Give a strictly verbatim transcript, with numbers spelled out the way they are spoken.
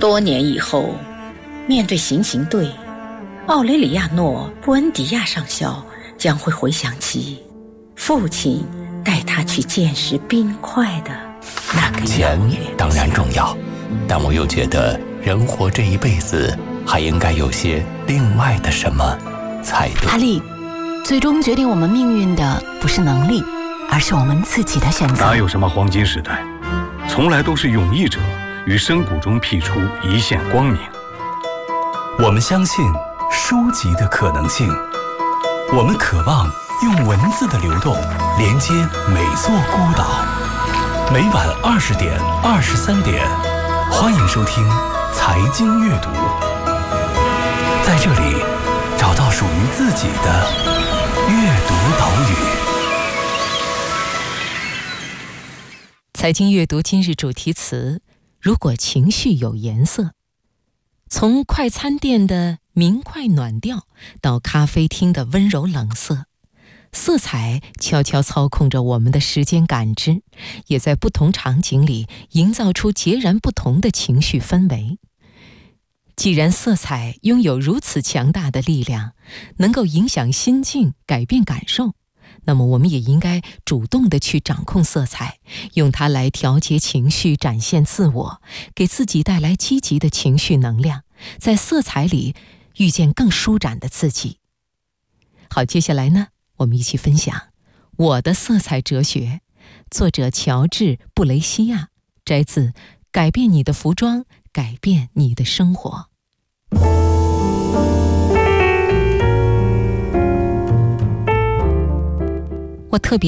多年以后，面对行刑队，奥雷里亚诺·布恩迪亚上校将会回想起父亲带他去见识冰块的那个钱当然重要，但我又觉得人活这一辈子还应该有些另外的什么才对。 阿力，最终决定我们命运的不是能力，而是我们自己的选择。 哪有什么黄金时代，从来都是勇毅者于深谷中辟出一线光明。 我们相信书籍的可能性，我们渴望用文字的流动连接每座孤岛。每晚二十点、二十三点，欢迎收听财经阅读，在这里找到属于自己的阅读岛屿。 财经阅读今日主题词：如果情绪有颜色。从快餐店的明快暖调到咖啡厅的温柔冷色，色彩悄悄操控着我们的时间感知，也在不同场景里营造出截然不同的情绪氛围。既然色彩拥有如此强大的力量，能够影响心境，改变感受，那么我们也应该主动地去掌控色彩，用它来调节情绪，展现自我，给自己带来积极的情绪能量，在色彩里遇见更舒展的自己。好，接下来呢，我们一起分享我的色彩哲学，作者乔治·布雷西亚，摘自《改变你的服装，改变你的生活》。我特别